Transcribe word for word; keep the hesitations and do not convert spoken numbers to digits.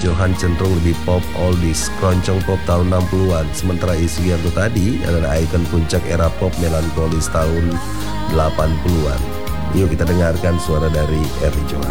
Johan cenderung lebih pop oldies, keroncong pop tahun enam puluhan. Sementara Isrianto tadi adalah ikon puncak era pop melankolis tahun delapan puluhan. Yuk kita dengarkan suara dari Ernie Johan.